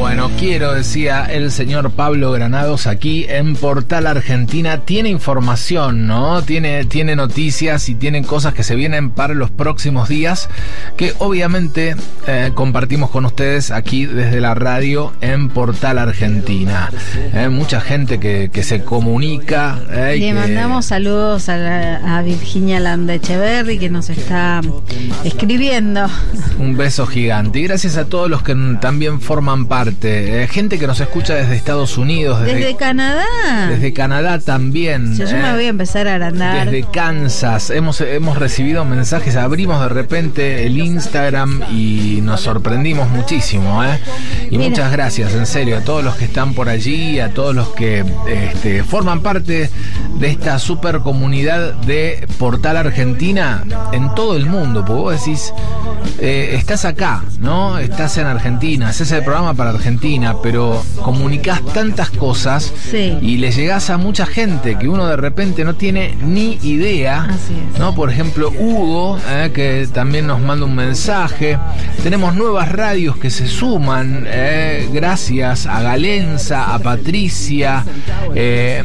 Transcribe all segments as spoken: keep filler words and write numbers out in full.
Bueno, quiero, decía el señor Pablo Granados aquí en Portal Argentina. Tiene información, ¿no? Tiene, tiene noticias y tiene cosas que se vienen para los próximos días que obviamente eh, compartimos con ustedes aquí desde la radio en Portal Argentina. Eh, mucha gente que, que se comunica. Eh, Le que... mandamos saludos a, la, a Virginia Landecheverri que nos está escribiendo. Un beso gigante. Y gracias a todos los que también forman parte. Eh, gente que nos escucha desde Estados Unidos. Desde, desde Canadá. Desde Canadá también. Yo, yo eh, me voy a empezar a agrandar. Desde Kansas. Hemos, hemos recibido mensajes. Abrimos de repente el Instagram y nos sorprendimos muchísimo. Eh. Y Mira. muchas gracias, en serio, a todos los que están por allí, a todos los que este, forman parte de esta super comunidad de Portal Argentina en todo el mundo. Porque vos decís, eh, estás acá, ¿no? Estás en Argentina, haces el programa para Argentina, pero comunicás tantas cosas sí. y le llegás a mucha gente que uno de repente no tiene ni idea. Así es. ¿No? Por ejemplo, Hugo, eh, que también nos manda un mensaje. Tenemos nuevas radios que se suman, eh, gracias a Galenza, a Patricia, eh,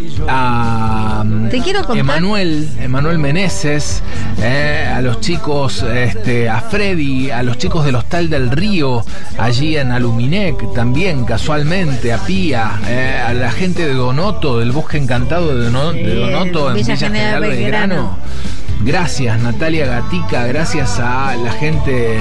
a Te quiero contar. Emanuel, Emanuel Meneses, eh, a los chicos, este, a Freddy, a los chicos del Hostal del Río, allí en Aluminec, también casualmente, a Pía, eh, a la gente de Donoto, del Bosque Encantado de, Dono, de Donoto, en Villa, Villa General Belgrano. Gracias Natalia Gatica, gracias a la gente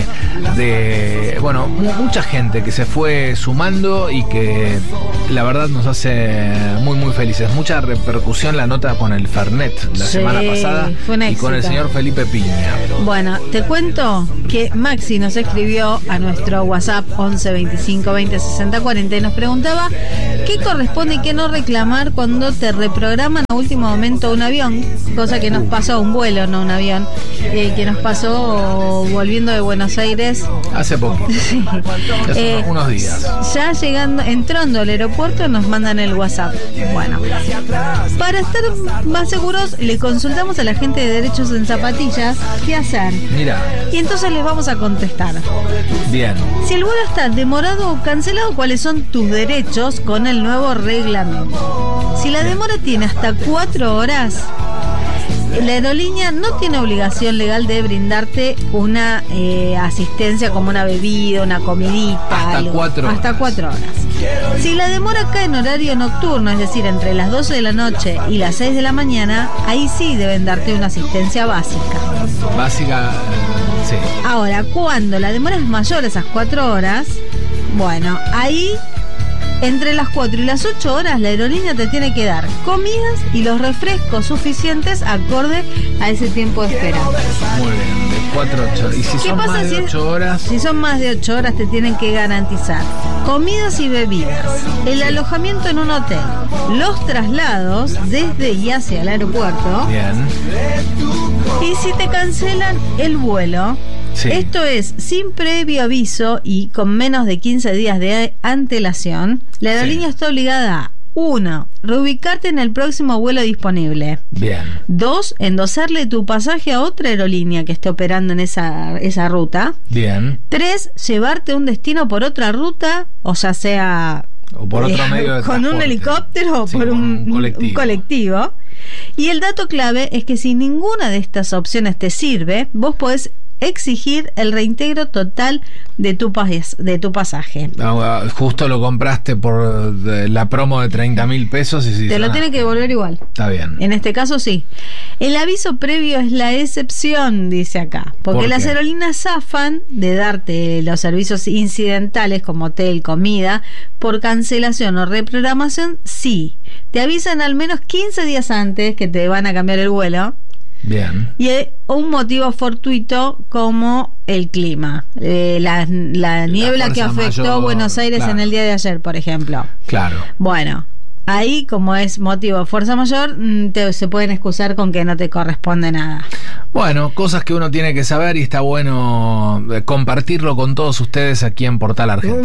de, bueno, mu- mucha gente que se fue sumando y que la verdad nos hace muy muy felices. Mucha repercusión la nota con el Fernet la sí, semana pasada y con el señor Felipe Piña. Bueno, te cuento que Maxi nos escribió a nuestro WhatsApp once veinticinco veinte sesenta cuarenta y nos preguntaba qué corresponde y qué no reclamar cuando te reprograman a último momento un avión, cosa que nos pasó, un vuelo, no un avión, eh, que nos pasó volviendo de Buenos Aires hace poco. Sí. Hace eh, unos días. Ya llegando, entrando al aeropuerto nos mandan el WhatsApp. Bueno, para estar más seguros le consultamos a la gente de Derechos en Zapatillas qué hacer. Mira. Y entonces les vamos a contestar. Bien. Si el vuelo está demorado o cancelado, ¿cuáles son tus derechos con el nuevo reglamento? Si la demora tiene hasta cuatro horas, la aerolínea no tiene obligación legal de brindarte una eh, asistencia como una bebida, una comidita. Hasta algo. cuatro horas. Hasta cuatro horas. Si la demora cae en horario nocturno, es decir, entre las doce de la noche y las seis de la mañana, ahí sí deben darte una asistencia básica. Básica, eh, sí. Ahora, cuando la demora es mayor a esas cuatro horas, bueno, ahí entre las cuatro y las ocho horas la aerolínea te tiene que dar comidas y los refrescos suficientes acorde a ese tiempo de espera. Muy bien, de cuatro a ocho. ¿Y si son más de ocho horas? Si son más de ocho horas te tienen que garantizar comidas y bebidas, el alojamiento en un hotel, los traslados desde y hacia el aeropuerto. Bien. Y si te cancelan el vuelo, sí. Esto es sin previo aviso y con menos de quince días de antelación, la aerolínea sí. está obligada a uno, reubicarte en el próximo vuelo disponible. Bien. Dos, endosarle tu pasaje a otra aerolínea que esté operando en esa, esa ruta. Bien. Tres, llevarte a un destino por otra ruta, o ya sea o por otro eh, medio de con transporte. Un helicóptero o sí, por un, un, colectivo. un colectivo. Y el dato clave es que si ninguna de estas opciones te sirve, vos podés exigir el reintegro total de tu, pas- de tu pasaje. No, justo lo compraste por la promo de treinta mil pesos y si te lo ah, tiene que devolver igual. Está bien. En este caso sí. El aviso previo es la excepción, dice acá, porque ¿Por las aerolíneas zafan de darte los servicios incidentales como hotel, comida, por cancelación o reprogramación, sí. Te avisan al menos quince días antes que te van a cambiar el vuelo. Bien. Y un motivo fortuito como el clima, eh, la, la niebla la que afectó mayor, Buenos Aires claro. en el día de ayer, por ejemplo. Claro. Bueno, ahí como es motivo de fuerza mayor, te, se pueden excusar con que no te corresponde nada. Bueno, cosas que uno tiene que saber y está bueno compartirlo con todos ustedes aquí en Portal Argentina.